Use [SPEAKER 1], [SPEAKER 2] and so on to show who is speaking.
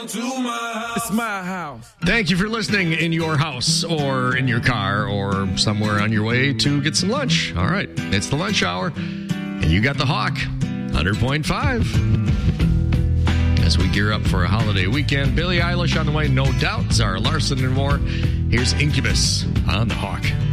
[SPEAKER 1] It's my house.
[SPEAKER 2] Thank you for listening in your house or in your car or somewhere on your way to get some lunch. All right, it's the lunch hour, and you got the Hawk, 100.5. As we gear up for a holiday weekend, Billie Eilish on the way, no doubt. Zara Larson and more. Here's Incubus on the Hawk.